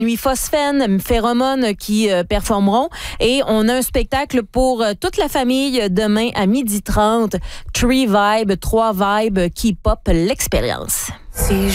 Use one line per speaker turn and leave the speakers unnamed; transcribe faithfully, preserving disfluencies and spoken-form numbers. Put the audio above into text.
Nuit Phosphène, Phéromones qui euh, performeront. Et on a un spectacle pour euh, toute la famille demain à midi trente. Tree Vibe, trois vibes qui pop l'expérience. Si